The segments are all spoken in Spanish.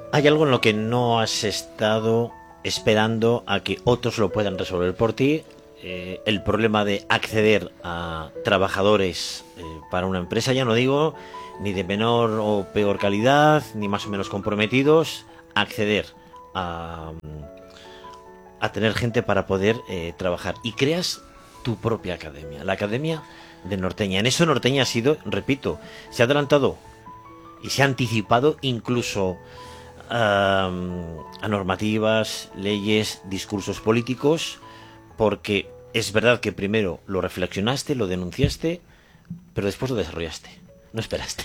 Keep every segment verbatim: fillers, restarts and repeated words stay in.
¿Hay algo en lo que no has estado esperando a que otros lo puedan resolver por ti? Eh, el problema de acceder a trabajadores eh, para una empresa, ya no digo ni de menor o peor calidad, ni más o menos comprometidos, acceder a, a tener gente para poder eh, trabajar. Y creas tu propia academia, la Academia de Norteña. En eso Norteña ha sido, repito, se ha adelantado y se ha anticipado incluso a, a normativas, leyes, discursos políticos, porque es verdad que primero lo reflexionaste, lo denunciaste, pero después lo desarrollaste, no esperaste.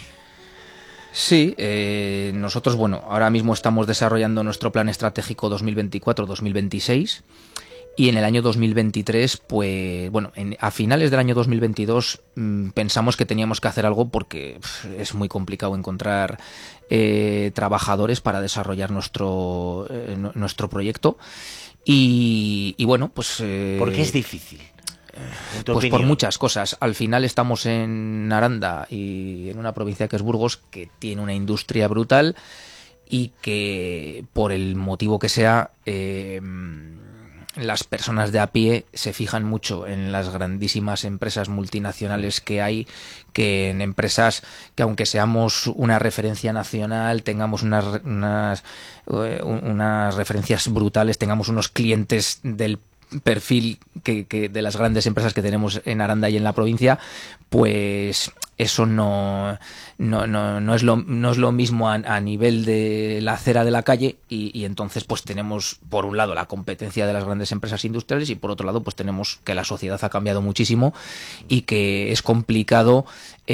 Sí, eh, nosotros, bueno, ahora mismo estamos desarrollando nuestro plan estratégico dos mil veinticuatro dos mil veintiséis y en el año dos mil veintitrés, pues, bueno, en, a finales del año dos mil veintidós mmm, pensamos que teníamos que hacer algo porque pff, es muy complicado encontrar eh, trabajadores para desarrollar nuestro, eh, nuestro proyecto y, y bueno, pues... Eh, ¿Por qué es difícil? Pues opinión. Por muchas cosas. Al final estamos en Aranda y en una provincia que es Burgos, que tiene una industria brutal y que por el motivo que sea eh, las personas de a pie se fijan mucho en las grandísimas empresas multinacionales que hay, que en empresas que aunque seamos una referencia nacional, tengamos unas, unas, unas referencias brutales, tengamos unos clientes del perfil que, que de las grandes empresas que tenemos en Aranda y en la provincia, pues eso no, no, no, no, es, lo, no es lo mismo a, a nivel de la acera de la calle y, y entonces pues tenemos por un lado la competencia de las grandes empresas industriales y por otro lado pues tenemos que la sociedad ha cambiado muchísimo y que es complicado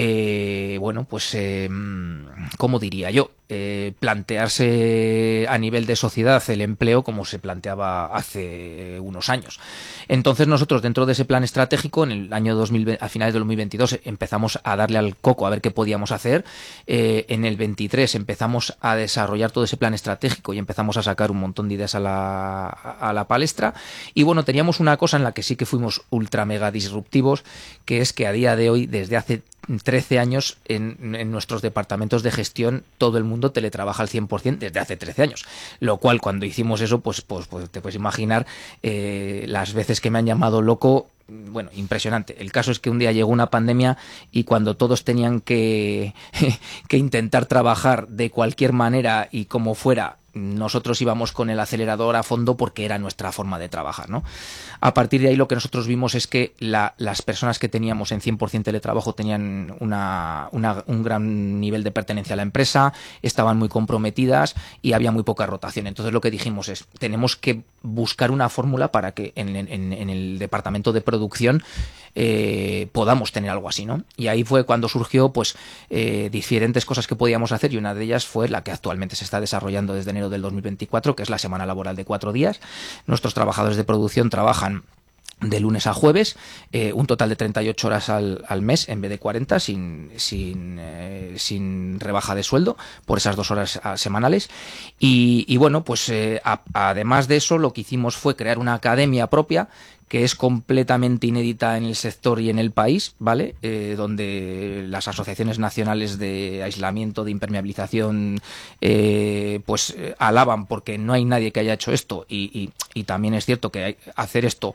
eh, bueno pues eh, ¿cómo diría yo? Eh, plantearse a nivel de sociedad el empleo como se planteaba hace unos años. Entonces nosotros dentro de ese plan estratégico en el año dos mil veinte, a finales del dos mil veintidós empezamos a darle al coco a ver qué podíamos hacer. Eh, en el veintitrés empezamos a desarrollar todo ese plan estratégico y empezamos a sacar un montón de ideas a la, a la palestra y bueno, teníamos una cosa en la que sí que fuimos ultra mega disruptivos, que es que a día de hoy, desde hace trece años en, en nuestros departamentos de gestión todo el mundo teletrabaja al cien por ciento desde hace trece años, lo cual cuando hicimos eso pues, pues, pues te puedes imaginar eh, las veces que me han llamado loco. Bueno, impresionante. El caso es que un día llegó una pandemia y cuando todos tenían que, que intentar trabajar de cualquier manera y como fuera, nosotros íbamos con el acelerador a fondo porque era nuestra forma de trabajar, ¿no? A partir de ahí lo que nosotros vimos es que la, las personas que teníamos en cien por ciento teletrabajo tenían una, una, un gran nivel de pertenencia a la empresa, estaban muy comprometidas y había muy poca rotación. Entonces lo que dijimos es, tenemos que buscar una fórmula para que en, en, en el departamento de producción eh, podamos tener algo así, ¿no? Y ahí fue cuando surgió pues eh, diferentes cosas que podíamos hacer y una de ellas fue la que actualmente se está desarrollando desde enero del dos mil veinticuatro, que es la semana laboral de cuatro días. Nuestros trabajadores de producción trabajan de lunes a jueves, eh, un total de treinta y ocho horas al, al mes en vez de cuarenta, sin, sin, eh, sin rebaja de sueldo por esas dos horas a, semanales. Y, y bueno, pues eh, a, además de eso, lo que hicimos fue crear una academia propia que es completamente inédita en el sector y en el país, ¿vale? Eh, donde las asociaciones nacionales de aislamiento, de impermeabilización, eh, pues eh, alaban porque no hay nadie que haya hecho esto y, y, y también es cierto que hay, hacer esto,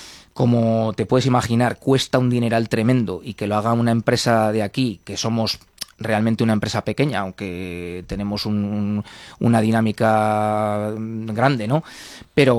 como te puedes imaginar, cuesta un dineral tremendo y que lo haga una empresa de aquí, que somos realmente una empresa pequeña, aunque tenemos un, un, una dinámica grande, ¿no? Pero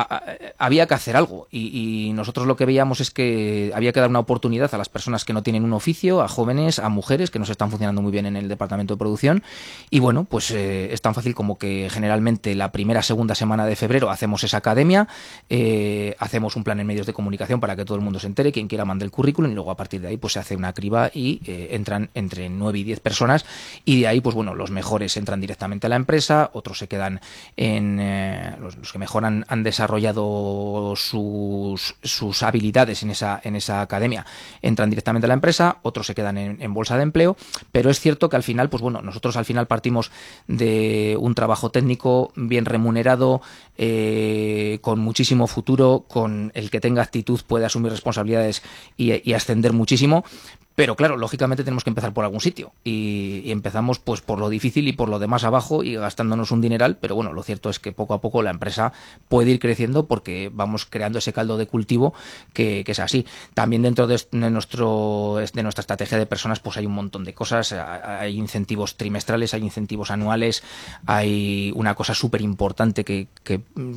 había que hacer algo y, y nosotros lo que veíamos es que había que dar una oportunidad a las personas que no tienen un oficio, a jóvenes, a mujeres que nos están funcionando muy bien en el departamento de producción y bueno, pues eh, es tan fácil como que generalmente la primera, segunda semana de febrero hacemos esa academia, eh, hacemos un plan en medios de comunicación para que todo el mundo se entere, quien quiera mande el currículum y luego a partir de ahí pues se hace una criba y eh, entran entre nueve y diez personas y de ahí pues bueno, los mejores entran directamente a la empresa, otros se quedan en eh, los, los que mejor han, han desarrollado desarrollado sus, sus habilidades en esa, en esa academia entran directamente a la empresa, otros se quedan en, en bolsa de empleo, pero es cierto que al final, pues bueno, nosotros al final partimos de un trabajo técnico bien remunerado, eh, con muchísimo futuro, con el que tenga actitud puede asumir responsabilidades y, y ascender muchísimo, Pero claro, lógicamente tenemos que empezar por algún sitio y, y empezamos pues por lo difícil y por lo de más abajo y gastándonos un dineral, pero bueno, lo cierto es que poco a poco la empresa puede ir creciendo porque vamos creando ese caldo de cultivo que, que es así. También dentro de, de, nuestro, de nuestra estrategia de personas pues hay un montón de cosas, hay incentivos trimestrales, hay incentivos anuales, hay una cosa súper importante que, que